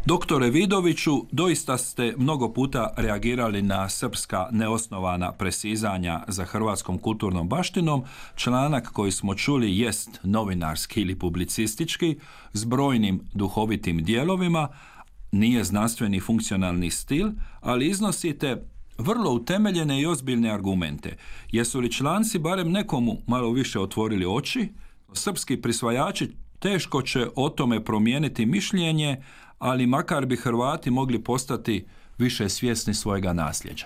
Doktore Vidoviću, doista ste mnogo puta reagirali na srpska neosnovana presizanja za hrvatskom kulturnom baštinom. Članak koji smo čuli jest novinarski ili publicistički, s brojnim duhovitim dijelovima, nije znanstveni funkcionalni stil, ali iznosite vrlo utemeljene i ozbiljne argumente. Jesu li članci barem nekomu malo više otvorili oči? Srpski prisvajači teško će o tome promijeniti mišljenje, ali makar bi Hrvati mogli postati više svjesni svojega nasljeđa.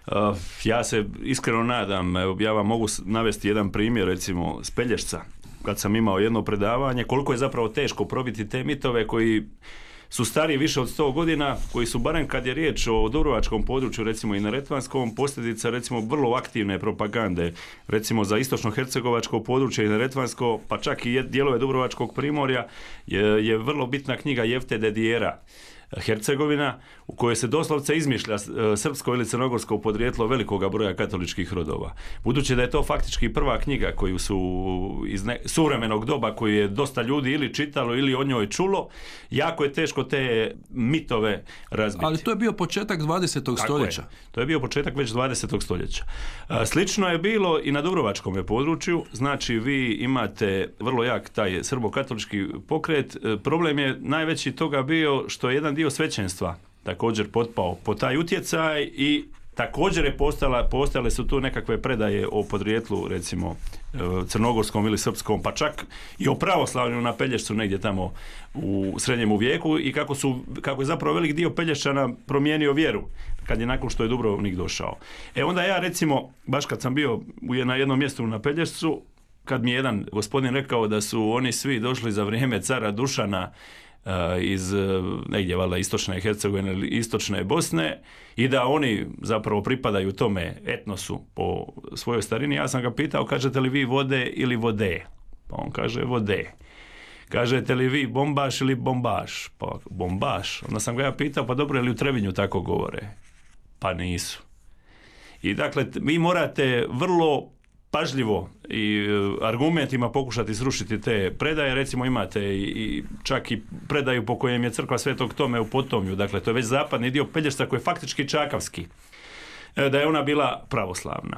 Ja se iskreno nadam, ja vam mogu navesti jedan primjer, recimo s Pelješca, kad sam imao jedno predavanje, koliko je zapravo teško probiti te mitove koji su stariji više od 100 godina, koji su, barem kad je riječ o dubrovačkom području, recimo i neretvanskom, posljedica recimo vrlo aktivne propagande, recimo za istočno-hercegovačko područje i neretvansko, pa čak i dijelove dubrovačkog primorja, je vrlo bitna knjiga Jefte Dedijera, Hercegovina, u kojoj se doslovce izmišlja srpsko ili crnogorsko podrijetlo velikoga broja katoličkih rodova. Budući da je to faktički prva knjiga koju su iz suvremenog doba, koju je dosta ljudi ili čitalo ili o njoj čulo, jako je teško te mitove razbiti. Ali to je bio početak 20. stoljeća. To je bio početak već 20. stoljeća. Slično je bilo i na dubrovačkom području, znači vi imate vrlo jak taj srbo-katolički pokret. Problem je najveći toga bio što je jedan dio svećenstva također potpao po taj utjecaj i također je postojale su tu nekakve predaje o podrijetlu, recimo crnogorskom ili srpskom, pa čak i o pravoslavlju na Pelješcu negdje tamo u srednjem vijeku i kako je zapravo velik dio Pelješćana promijenio vjeru kad je nakon što je Dubrovnik došao. Onda ja recimo, baš kad sam bio na jednom mjestu na Pelješcu, kad mi je jedan gospodin rekao da su oni svi došli za vrijeme cara Dušana iz negdje valjda istočne Hercegovine ili istočne Bosne i da oni zapravo pripadaju tome etnosu po svojoj starini. Ja sam ga pitao, kažete li vi vode ili vode? Pa on kaže vode. Kažete li vi bombaš ili bombaš? Pa bombaš. Onda sam ga ja pitao, pa dobro, je li u Trebinju tako govore? Pa nisu. I dakle, vi morate vrlo pažljivo i argumentima pokušati srušiti te predaje. Recimo imate i čak i predaju po kojem je crkva Svetog Tome u Potomju, dakle to je već zapadni dio Pelješca koji je faktički čakavski, da je ona bila pravoslavna.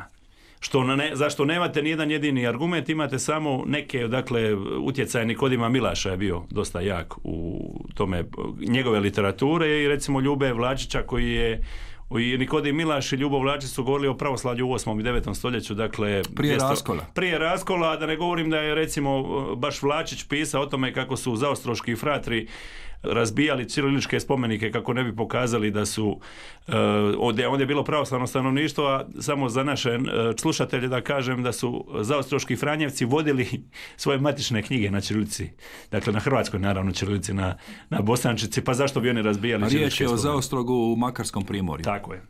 Zašto nemate nijedan jedini argument, imate samo neke, dakle utjecaj Nikodima Milaša je bio dosta jak u tome, njegove literature, i recimo Ljube Vlačića koji je i Nikodim Milaš i Ljubo Vlačić su govorili o pravoslavlju u 8. i 9. stoljeću, dakle prije raskola, a da ne govorim da je recimo baš Vlačić pisao o tome kako su zaostroški fratri razbijali ćiriličke spomenike kako ne bi pokazali da su ovdje je bilo pravoslavno stanovništvo, a samo za naše slušatelje da kažem da su zaostroški Franjevci vodili svoje matične knjige na ćirilici, dakle na hrvatskoj naravno ćirilici, na bosančici, pa zašto bi oni razbijali ćiriličke spomenike? Riječ je o Zaostrogu u Makarskom primorju. Tako je.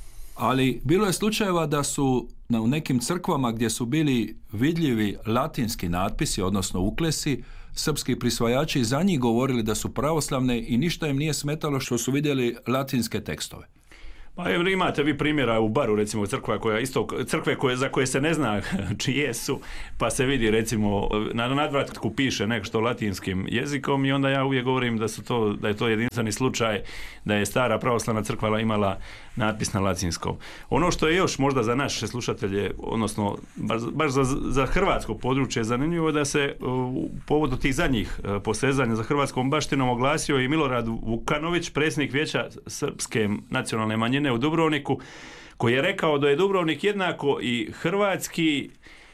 Ali bilo je slučajeva da su u nekim crkvama gdje su bili vidljivi latinski natpisi, odnosno uklesi, srpski prisvajači za njih govorili da su pravoslavne i ništa im nije smetalo što su vidjeli latinske tekstove. Pa imate vi primjera u Baru, recimo crkve za koje se ne zna čije su, pa se vidi recimo na nadvratku piše nešto latinskim jezikom i onda ja uvijek govorim da je to jedinstveni slučaj da je stara pravoslavna crkva imala natpis na latinskom. Ono što je još možda za naše slušatelje, odnosno baš za hrvatsko područje zanimljivo, da se u povodu tih zadnjih posezanja za hrvatskom baštinom oglasio i Milorad Vukanović, predsjednik Vijeća srpske nacionalne manjine u Dubrovniku, koji je rekao da je Dubrovnik jednako i hrvatski,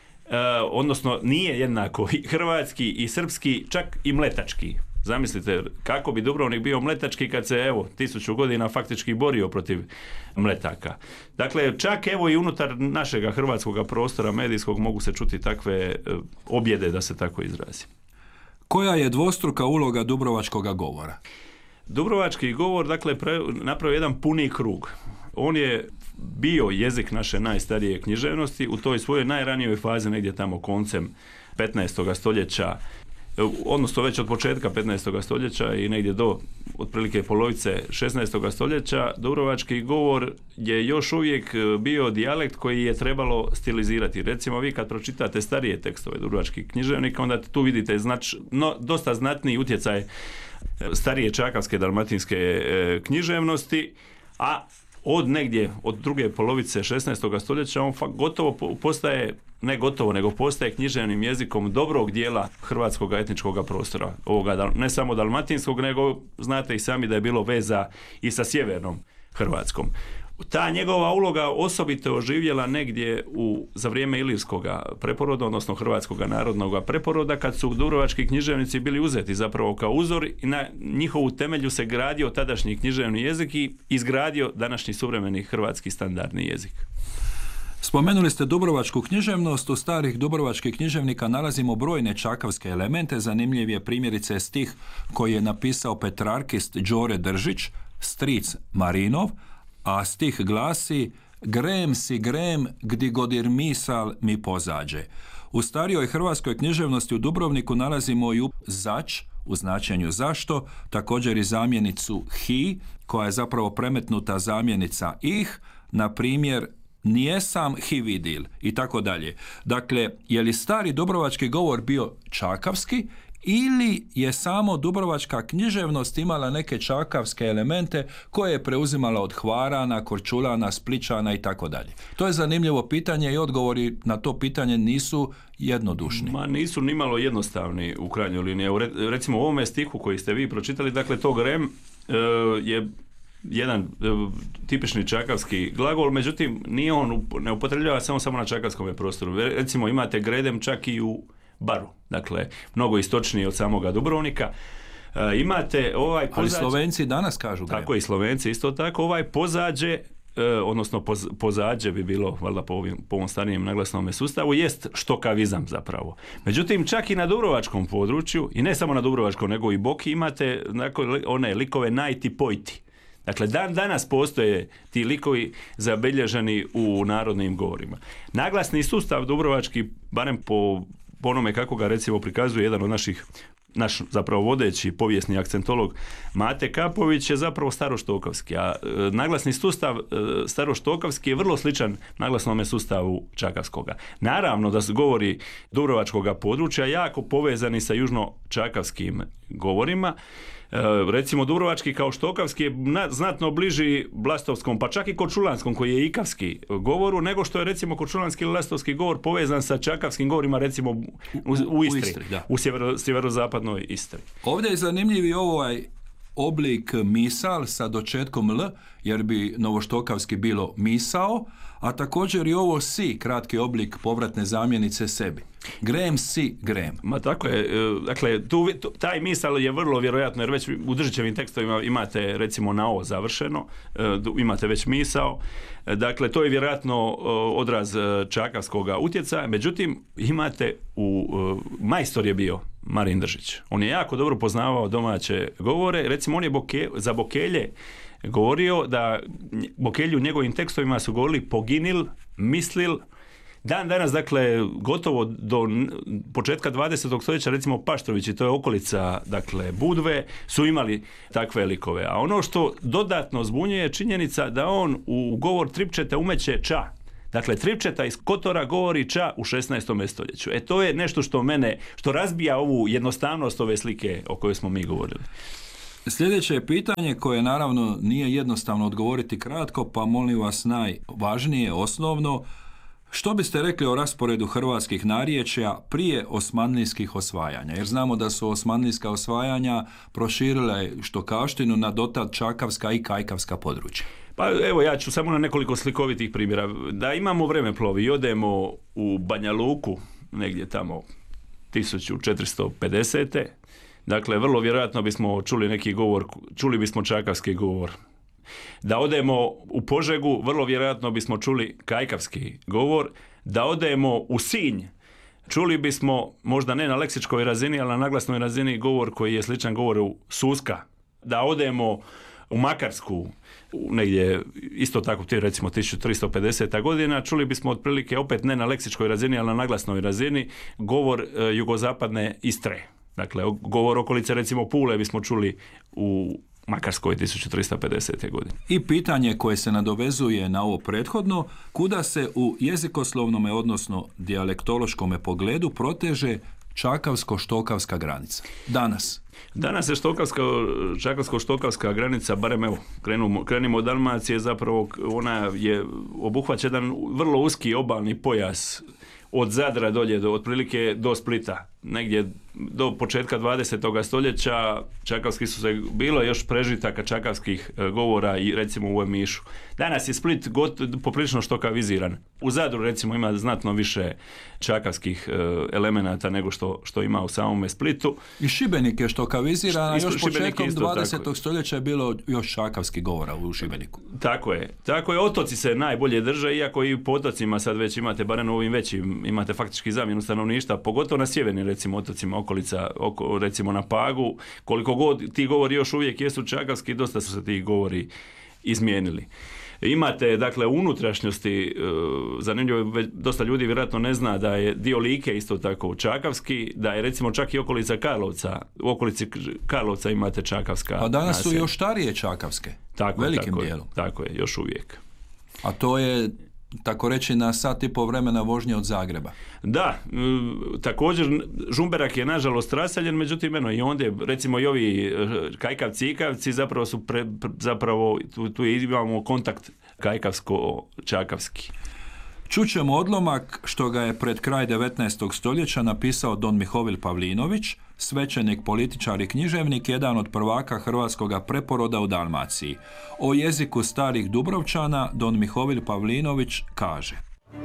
odnosno nije jednako i hrvatski i srpski, čak i mletački. Zamislite kako bi Dubrovnik bio mletački kad se 1000 godina faktički borio protiv mletaka. Dakle, čak i unutar našega hrvatskog prostora medijskog mogu se čuti takve objede, da se tako izrazi. Koja je dvostruka uloga dubrovačkoga govora? Dubrovački govor, dakle, napravio jedan puni krug. On je bio jezik naše najstarije književnosti u toj svojoj najranijoj fazi, negdje tamo koncem 15. stoljeća, odnosno već od početka 15. stoljeća i negdje do otprilike polovice 16. stoljeća, dubrovački govor je još uvijek bio dijalekt koji je trebalo stilizirati. Recimo vi kad pročitate starije tekstove dubrovačkih književnika, onda tu vidite dosta znatniji utjecaj starije čakavske dalmatinske književnosti, a od druge polovice 16. stoljeća on gotovo postaje, ne gotovo, nego postaje književnim jezikom dobrog dijela hrvatskog etničkog prostora. Ovoga, ne samo dalmatinskog, nego znate i sami da je bilo veza i sa sjevernom Hrvatskom. Ta njegova uloga osobito je oživjela negdje za vrijeme ilirskog preporoda, odnosno hrvatskog narodnog preporoda, kad su dubrovački književnici bili uzeti zapravo kao uzor i na njihovu temelju se gradio tadašnji književni jezik i izgradio današnji suvremeni hrvatski standardni jezik. Spomenuli ste dubrovačku književnost. U starih dubrovačkih književnika nalazimo brojne čakavske elemente. Zanimljiv je primjerice stih koji je napisao petrarkist Đore Držić, stric Marinov, a stih glasi: grem si grem, gdi godir misal mi pozađe. U starijoj hrvatskoj književnosti u Dubrovniku nalazimo i zač u značenju zašto, također i zamjenicu hi, koja je zapravo premetnuta zamjenica ih, na primjer nijesam hi vidil i tako dalje. Dakle, je li stari dubrovački govor bio čakavski ili je samo dubrovačka književnost imala neke čakavske elemente koje je preuzimala od Hvarana, Korčulana, Spličana i tako dalje? To je zanimljivo pitanje i odgovori na to pitanje nisu jednodušni. Nisu nimalo jednostavni u krajnjoj liniji. Recimo u ovome stihu koji ste vi pročitali, dakle to grem je jedan tipični čakavski glagol, međutim ne upotrebljava samo na čakavskom prostoru. Recimo imate gredem čak i u Baru, dakle mnogo istočniji od samoga Dubrovnika. Imate ovaj pozađe... Ali Slovenci danas kažu grem. Tako i Slovenci isto tako. Ovaj pozađe, odnosno pozađe bi bilo valjda po ovom starijem naglasnome sustavu, jest štokavizam zapravo. Međutim, čak i na dubrovačkom području, i ne samo na dubrovačkom, nego i Boki, imate one likove najti pojti. Dakle, danas postoje ti likovi zabilježeni u narodnim govorima. Naglasni sustav dubrovački, barem po onome kako ga recimo prikazuje jedan od naš zapravo vodeći povijesni akcentolog Mate Kapović, je zapravo staroštokavski, a naglasni sustav staroštokavski je vrlo sličan naglasnome sustavu čakavskoga. Naravno da su govori dubrovačkog područja jako povezani sa južno-čakavskim govorima. Recimo dubrovački kao štokavski je znatno bliži blastovskom, pa čak i korčulanskom koji je ikavski govoru, nego što je recimo korčulanski ili lastovski govor povezan sa čakavskim govorima recimo u Istri, u sjeverozapadnoj Istri. Ovdje je zanimljiv i ovaj oblik misal sa dočetkom l, jer bi novoštokavski bilo misao, a također i ovo si, kratki oblik povratne zamjenice sebi. Grem si grem. Ma tako je. Dakle, taj misal je vrlo vjerojatno, jer već u Držićevim tekstovima imate recimo na o završeno, imate već misao. Dakle, to je vjerojatno odraz čakavskog utjecaja. Međutim, imate majstor je bio Marin Držić. On je jako dobro poznavao domaće govore. Recimo, on je za Bokelje govorio da Bokelji u njegovim tekstovima su govorili poginil, mislil. Dan danas, dakle, gotovo do početka 20. stoljeća, recimo Paštrovići, to je okolica, dakle, Budve, su imali takve likove. A ono što dodatno zbunjuje je činjenica da on u govor Tripčeta umeće ča. Dakle, Tripčeta iz Kotora govori ča u 16. stoljeću. To je nešto što razbija ovu jednostavnost ove slike o kojoj smo mi govorili. Sljedeće je pitanje koje naravno nije jednostavno odgovoriti kratko, pa molim vas najvažnije, osnovno. Što biste rekli o rasporedu hrvatskih narječja prije osmanlijskih osvajanja? Jer znamo da su osmanlijska osvajanja proširile štokavštinu na dotad čakavska i kajkavska područja. Pa evo, ja ću samo na nekoliko slikovitih primjera. Da imamo vremeplovi i odemo u Banja Luku, negdje tamo 1450. Dakle, vrlo vjerojatno bismo čuli neki govor, čuli bismo čakavski govor. Da odemo u Požegu, vrlo vjerojatno bismo čuli kajkavski govor. Da odemo u Sinj, čuli bismo, možda ne na leksičkoj razini, ali na naglasnoj razini govor koji je sličan govoru Suska. Da odemo u Makarsku, negdje isto tako, recimo 1350. godina, čuli bismo otprilike, opet ne na leksičkoj razini, ali na naglasnoj razini, govor jugozapadne Istre. Dakle, govor okolice, recimo Pule, bismo čuli u Makarskoj 1350. godine. I pitanje koje se nadovezuje na ovo prethodno, kuda se u jezikoslovnome, odnosno dijalektološkome pogledu proteže čakavsko-štokavska granica? Danas je čakavsko-štokavska granica, barem evo, krenimo od Dalmacije, zapravo ona je obuhvaća jedan vrlo uski obalni pojas od Zadra dolje otprilike do Splita. Negdje do početka 20. stoljeća bilo je još prežitaka čakavskih govora i recimo u Omišu. Danas je Split poprilično štokaviziran. U Zadru recimo ima znatno više čakavskih elemenata nego što ima u samome Splitu. I Šibenik je štokaviziran, a još početkom 20. stoljeća je bilo još čakavskih govora u Šibeniku. Tako je, otoci se najbolje drže, iako i po otocima sad već imate, barem u ovim većim, imate faktički zamjenu stanovništva, pogotovo na sjevernim recimo otocima, recimo na Pagu, koliko god ti govori još uvijek jesu čakavski, dosta su se ti govori izmijenili. Imate, dakle, u unutrašnjosti, zanimljivo, dosta ljudi vjerojatno ne zna da je dio Like isto tako čakavski, da je recimo čak i okolica Karlovca, u okolici Karlovca imate čakavska naselja. A danas su naselja. još starije čakavske, velikim dijelom. Tako je, još uvijek. A to je, tako reći, na sat i po vremena vožnje od Zagreba. Da, također Žumberak je nažalost raseljen, međutim i ondje recimo i ovi Kajkavci, Ikavci zapravo su tu imamo kontakt kajkavsko-čakavski. Čućemo odlomak što ga je pred kraj 19. stoljeća napisao don Mihovil Pavlinović, svećenik, političar i književnik, jedan od prvaka hrvatskoga preporoda u Dalmaciji. O jeziku starih Dubrovčana don Mihovil Pavlinović kaže: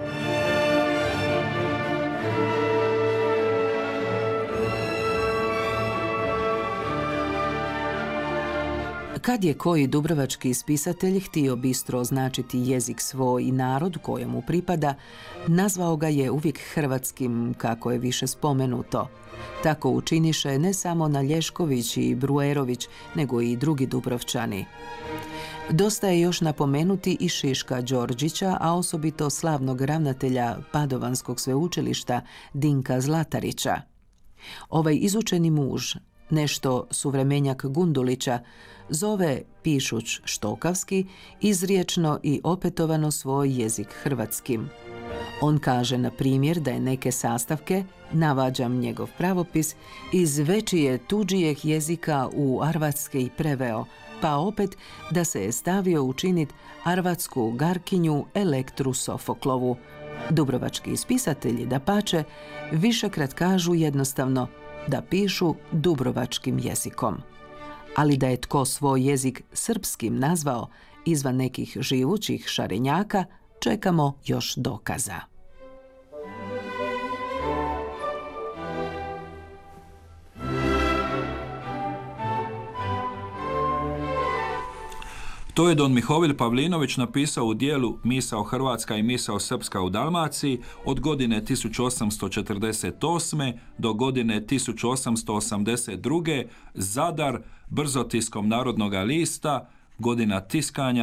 Kad je koji dubrovački spisatelj htio bistro označiti jezik svoj i narod kojemu pripada, nazvao ga je uvijek hrvatskim, kako je više spomenuto. Tako učiniše ne samo Nalješković i Bruerović, nego i drugi Dubrovčani. Dosta je još napomenuti i Šiška Đorđića, a osobito slavnog ravnatelja Padovanskog sveučilišta Dinka Zlatarića. Ovaj izučeni muž, nešto suvremenjak Gundulića, zove, pišuć štokavski, izriječno i opetovano svoj jezik hrvatskim. On kaže, na primjer, da je neke sastavke, navađam njegov pravopis, iz većije tuđijeg jezika u arvatske i preveo, pa opet da se je stavio učinit arvatsku garkinju Elektru Sofoklovu. Dubrovački spisatelji, dapače, višekrat kažu jednostavno da pišu dubrovačkim jezikom. Ali da je tko svoj jezik srpskim nazvao izvan nekih živućih šarenjaka, čekamo još dokaza. To je don Mihovil Pavlinović napisao u dijelu Misao Hrvatska i misao Srpska u Dalmaciji od godine 1848. do godine 1882. Zadar, brzotiskom Narodnog lista, godina tiskanja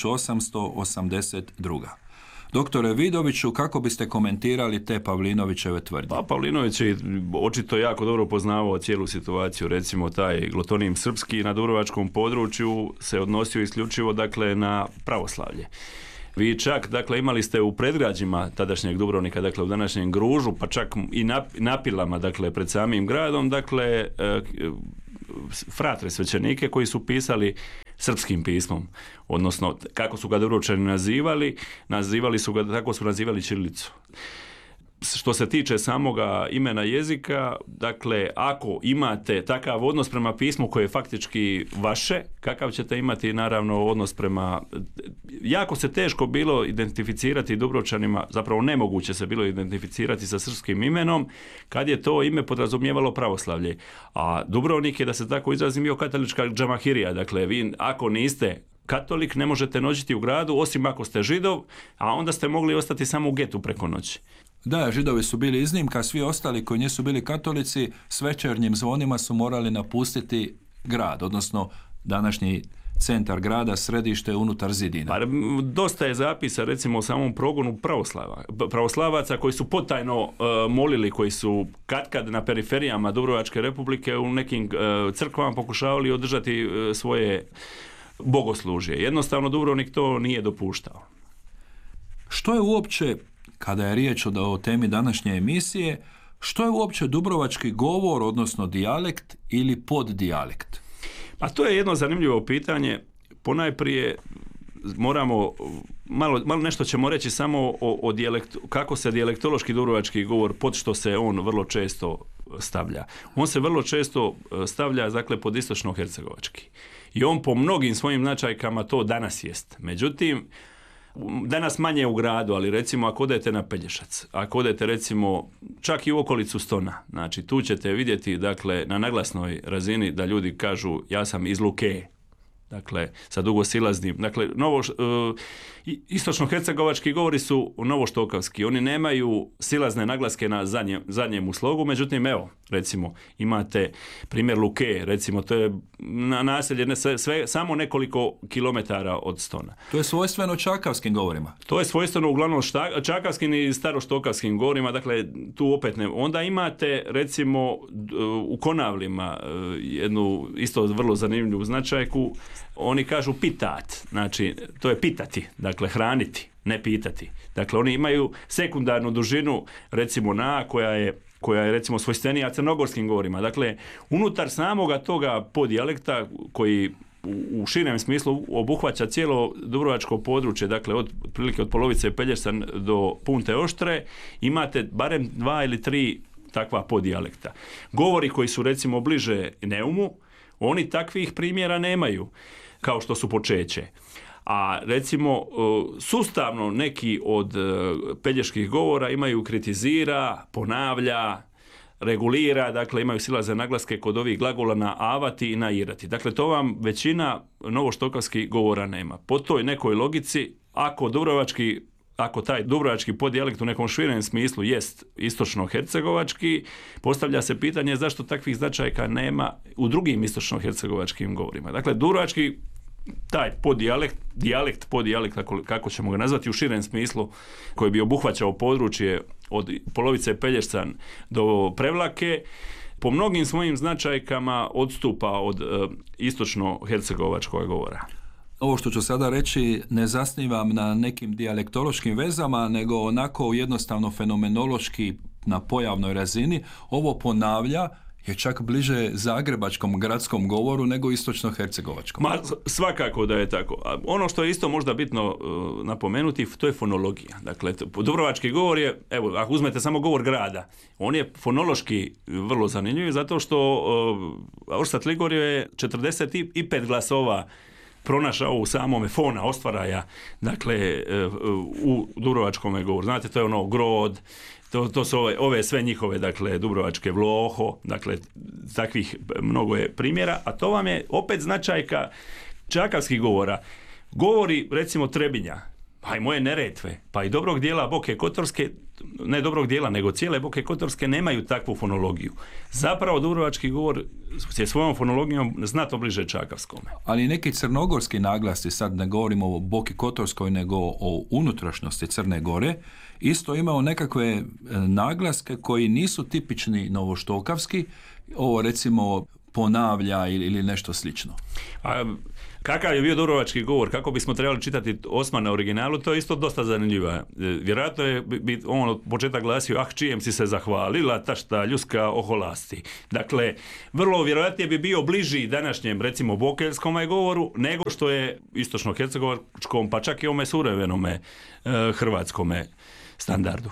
1882. Doktore Vidoviću, kako biste komentirali te Pavlinovićeve tvrdnje? Pa Pavlinović je očito jako dobro poznavao cijelu situaciju, recimo taj glotonim srpski na dubrovačkom području se odnosio isključivo dakle na pravoslavlje. Vi čak, dakle, imali ste u predgrađima tadašnjeg Dubrovnika, dakle u današnjem Gružu, pa čak i napilama, dakle, pred samim gradom, dakle, fratre svećenike koji su pisali srpskim pismom, odnosno kako su ga Dubrovčani nazivali su ga, tako su nazivali ćirilicu. Što se tiče samoga imena jezika, dakle, ako imate takav odnos prema pismu koje je faktički vaše, kakav ćete imati naravno odnos prema... Jako se teško bilo identificirati Dubrovčanima, zapravo nemoguće se bilo identificirati sa srpskim imenom, kad je to ime podrazumijevalo pravoslavlje. A Dubrovnik je, da se tako izrazim, bio katolička džamahirija, dakle, vi ako niste katolik ne možete noćiti u gradu, osim ako ste Židov, a onda ste mogli ostati samo u getu preko noći. Da, Židovi su bili iznimka, svi ostali koji nisu bili katolici s večernjim zvonima su morali napustiti grad, odnosno današnji centar grada, središte unutar zidina. Pa, dosta je zapisa recimo o samom progonu pravoslavaca koji su potajno molili, koji su katkad na periferijama Dubrovačke republike u nekim crkvama pokušavali održati svoje bogoslužje. Jednostavno Dubrovnik to nije dopuštao. Što je uopće, kada je riječ o temi današnje emisije, Što je uopće dubrovački govor, odnosno dijalekt ili poddijalekt? Pa to je jedno zanimljivo pitanje. Ponajprije moramo, malo nešto ćemo reći samo o dijalektu, kako se dijalektološki dubrovački govor, pod što se on vrlo često stavlja. On se vrlo često stavlja, dakle, pod istočno-hercegovački. I on po mnogim svojim značajkama to danas jest. Međutim, danas manje u gradu, ali recimo ako odete na Pelješac, ako odete recimo čak i u okolicu Stona, znači tu ćete vidjeti, dakle, na naglasnoj razini da ljudi kažu ja sam iz Luke, dakle, sa dugosilaznim. Dakle, istočno-hercegovački govori su novoštokavski. Oni nemaju silazne naglaske na zadnjem slogu, međutim, evo, recimo, imate primjer Luke, recimo, to je na naselje samo nekoliko kilometara od Stona. To je svojstveno čakavskim govorima. To je svojstveno uglavnom čakavskim i staroštokavskim govorima, dakle, tu opet ne. Onda imate, recimo, u Konavlima jednu isto vrlo zanimljivu značajku. Oni kažu pitat, znači to je pitati, dakle hraniti, ne pitati. Dakle, oni imaju sekundarnu dužinu, recimo koja je recimo svojstvenija crnogorskim govorima. Dakle, unutar samoga toga poddijalekta koji u širem smislu obuhvaća cijelo dubrovačko područje, dakle otprilike od polovice Pelješca do Punte Oštre, imate barem 2 ili 3 takva poddijalekta. Govori koji su recimo bliže Neumu, oni takvih primjera nemaju, kao što su počeće. A recimo sustavno neki od peljeških govora imaju kritizira, ponavlja, regulira, dakle imaju silazne naglaske kod ovih glagola na avati i na irati. Dakle, to vam većina novoštokavskih govora nema. Po toj nekoj logici, ako taj dubrovački poddijalekt u nekom širem smislu jest istočno-hercegovački, postavlja se pitanje zašto takvih značajka nema u drugim istočno-hercegovačkim govorima. Dakle, dubrovački taj poddijalekt, kako ćemo ga nazvati u širem smislu, koji bi obuhvaćao područje od polovice Pelješca do Prevlake, po mnogim svojim značajkama odstupa od istočno-hercegovačkog govora. Ovo što ću sada reći ne zasnivam na nekim dijalektološkim vezama, nego onako jednostavno fenomenološki na pojavnoj razini. Ovo ponavlja je čak bliže zagrebačkom gradskom govoru nego istočno-hercegovačkom. Svakako da je tako. A ono što je isto možda bitno napomenuti, to je fonologija. Dakle, dubrovački govor je, evo, ako uzmete samo govor grada, on je fonološki vrlo zanimljiv, zato što Orsat Ligorio je 45 glasova pronašao u samome fona ostvaraja, dakle, u dubrovačkom govoru. Znate, to je ono grod, to su ove sve njihove, dakle, dubrovačke Vloho, dakle, takvih mnogo je primjera, a to vam je opet značajka čakavskih govora. Govori, recimo, Trebinja, pa i moje Neretve, pa i dobrog dijela Boke Kotorske, ne dobrog dijela, nego cijele Boke Kotorske nemaju takvu fonologiju. Zapravo dubrovački govor je svojom fonologijom znatno bliže čakavskome. Ali neki crnogorski naglasci, sad ne govorimo o Boki Kotorskoj, nego o unutrašnjosti Crne Gore, isto imao nekakve naglaske koji nisu tipični novoštokavski, ovo recimo ponavlja ili nešto slično. Kakav je bio dubrovački govor, kako bismo trebali čitati Osman na originalu, to je isto dosta zanimljivo. Vjerojatno je on od početka glasio, čijem si se zahvalila, ta šta ljuska oholasti. Dakle, vrlo vjerojatnije bi bio bliži današnjem, recimo, bokelskom govoru, nego što je istočno-hercegovačkom, pa čak i ovome suvremenome hrvatskome standardu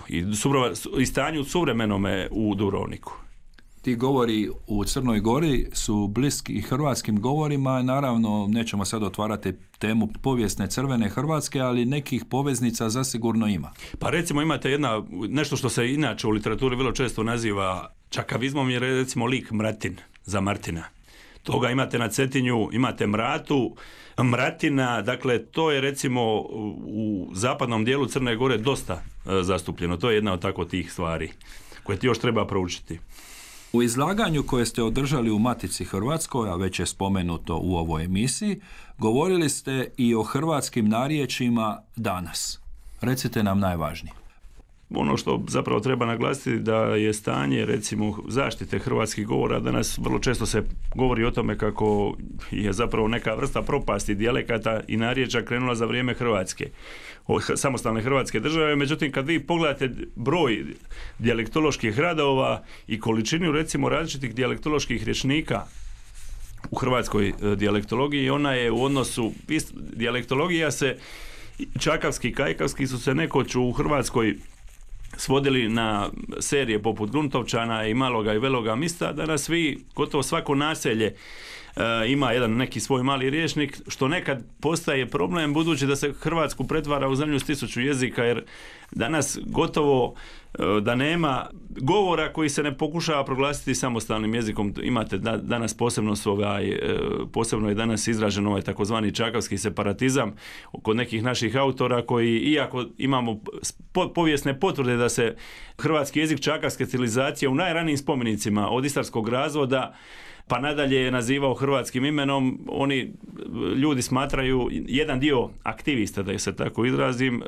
i stanju suvremenome u Dubrovniku. Ti govori u Crnoj Gori su bliski hrvatskim govorima, naravno nećemo sad otvarati temu povijesne crvene Hrvatske, ali nekih poveznica zasigurno ima. Pa recimo imate nešto što se inače u literaturi vrlo često naziva čakavizmom, je recimo lik Mratin za Martina. Toga imate na Cetinju, imate Mratu, Mratina, dakle to je recimo u zapadnom dijelu Crne Gore dosta zastupljeno. To je jedna od tako tih stvari koje ti još treba proučiti. U izlaganju koje ste održali u Matici Hrvatskoj, a već je spomenuto u ovoj emisiji, govorili ste i o hrvatskim narječjima danas. Recite nam najvažnije. ono što zapravo treba naglasiti da je stanje recimo zaštite hrvatskih govora, danas vrlo često se govori o tome kako je zapravo neka vrsta propasti dijalekata i narječja krenula za vrijeme Hrvatske, samostalne Hrvatske države. Međutim, kad vi pogledate broj dijalektoloških radova i količinu recimo različitih dijalektoloških rječnika u hrvatskoj dijalektologiji, ona je u odnosu, dijalektologija se, čakavski i kajkavski su se nekoć u Hrvatskoj svodili na serije poput Gruntovčana i Maloga i Veloga Mista. Danas vi, gotovo svako naselje ima jedan neki svoj mali rječnik, što nekad postaje problem budući da se Hrvatsku pretvara u zemlju s 1000 jezika, jer danas gotovo da nema govora koji se ne pokušava proglasiti samostalnim jezikom. Imate danas posebno je danas izražen ovaj takozvani čakavski separatizam kod nekih naših autora koji, iako imamo povijesne potvrde da se hrvatski jezik čakavske civilizacije u najranijim spomenicima od istarskog razvoda pa nadalje je nazivao hrvatskim imenom, oni ljudi smatraju, jedan dio aktivista, da se tako izrazim,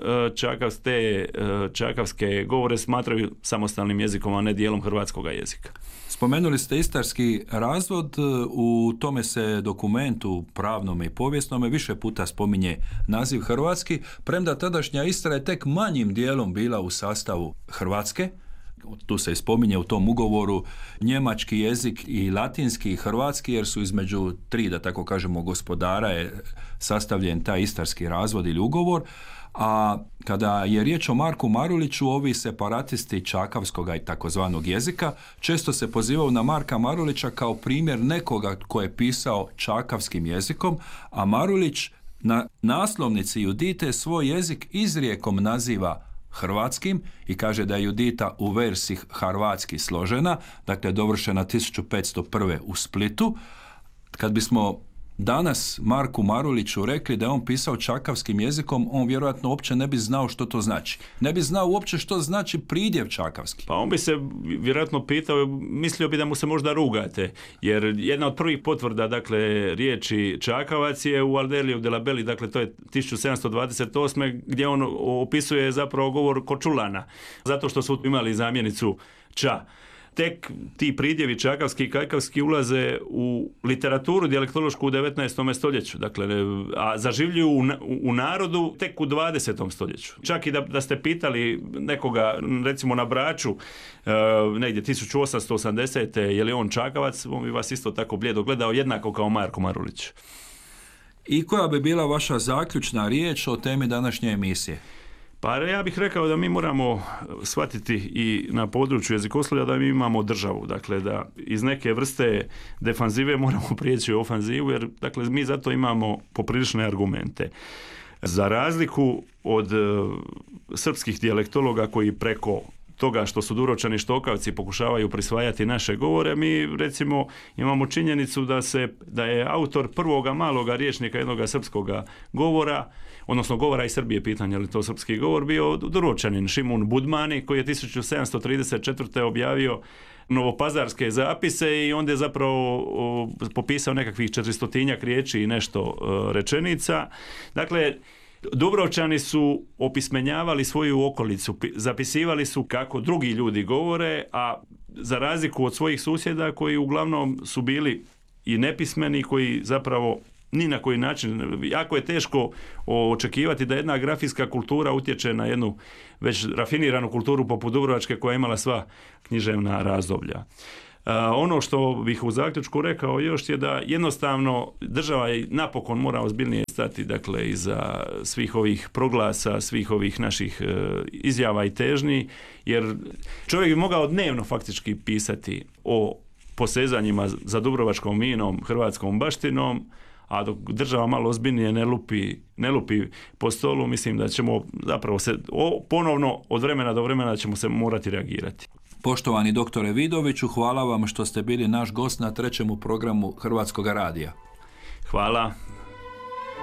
čakavske govore smatraju samostalnim jezikom, a ne dijelom hrvatskog jezika. Spomenuli ste istarski razvod, u tome se dokumentu pravnome i povijesnome više puta spominje naziv hrvatski, premda tadašnja Istra je tek manjim dijelom bila u sastavu Hrvatske. Tu se spominje u tom ugovoru njemački jezik i latinski i hrvatski, jer su između tri, da tako kažemo, gospodara je sastavljen taj istarski razvod ili ugovor. A kada je riječ o Marku Maruliću, ovi separatisti čakavskog i takozvanog jezika često se pozivaju na Marka Marulića kao primjer nekoga ko je pisao čakavskim jezikom, a Marulić na naslovnici Judite svoj jezik izrijekom naziva hrvatskim i kaže da je Judita u versi hrvatski složena, dakle dovršena 1501. u Splitu. Kad bismo danas Marku Maruliću rekli da je on pisao čakavskim jezikom, on vjerojatno uopće ne bi znao što to znači. Ne bi znao uopće što znači pridjev čakavski. Pa on bi se vjerojatno pitao, mislio bi da mu se možda rugate, jer jedna od prvih potvrda, dakle, riječi čakavac je u Aldeliju de la Belli, dakle to je 1728. gdje on opisuje zapravo govor Kočulana, zato što su imali zamjenicu ča. Tek ti pridjevi čakavski i kajkavski ulaze u literaturu dijalektološku u 19. stoljeću, dakle, a zaživljuju u narodu tek u 20. stoljeću. Čak i da ste pitali nekoga, recimo na Braču, negdje 1880. je li on čakavac, on bi vas isto tako blijedo gledao, jednako kao Marko Marulić. I koja bi bila vaša zaključna riječ o temi današnje emisije? Pa ja bih rekao da mi moramo shvatiti i na području jezikoslovlja da mi imamo državu, dakle da iz neke vrste defanzive moramo prijeći u ofanzivu, jer dakle mi zato imamo poprilične argumente. Za razliku od srpskih dijalektologa koji preko toga što su Dubrovčani Štokavci pokušavaju prisvajati naše govore, mi recimo imamo činjenicu da je autor prvoga maloga rječnika jednoga srpskoga govora, odnosno govora iz Srbije, pitanje je li to srpski govor, bio Dubrovčanin Šimun Budmani, koji je 1734. objavio novopazarske zapise i onda je zapravo popisao nekakvih 400-tinjak riječi i nešto rečenica. Dakle, Dubrovčani su opismenjavali svoju okolicu, zapisivali su kako drugi ljudi govore, a za razliku od svojih susjeda koji uglavnom su bili i nepismeni, koji zapravo ni na koji način, jako je teško očekivati da jedna grafijska kultura utječe na jednu već rafiniranu kulturu poput dubrovačke koja je imala sva književna razdoblja. Ono što bih u zaključku rekao još je da jednostavno država je napokon mora ozbiljnije stati, dakle, iza svih ovih proglasa, svih ovih naših izjava i težnji, jer čovjek bi mogao dnevno faktički pisati o posezanjima za dubrovačkom vinom, hrvatskom baštinom, a dok država malo ozbiljnije ne lupi po stolu, mislim da ćemo zapravo se ponovno od vremena do vremena ćemo se morati reagirati. Poštovani doktore Vidoviću, hvala vam što ste bili naš gost na 3. programu Hrvatskog radija. Hvala.